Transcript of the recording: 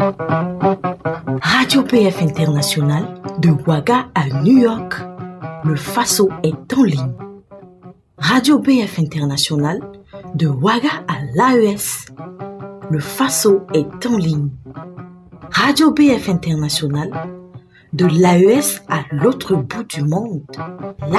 Radio BF International, de Ouaga à New York, le Faso est en ligne. Radio BF International, de Ouaga à l'AES, le Faso est en ligne. Radio BF International, de l'AES à l'autre bout du monde, la